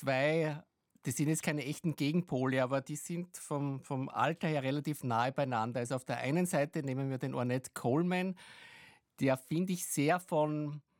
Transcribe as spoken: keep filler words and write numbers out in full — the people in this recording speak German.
zwei, das sind jetzt keine echten Gegenpole, aber die sind vom, vom Alter her relativ nahe beieinander. Also auf der einen Seite nehmen wir den Ornette Coleman, der finde ich sehr von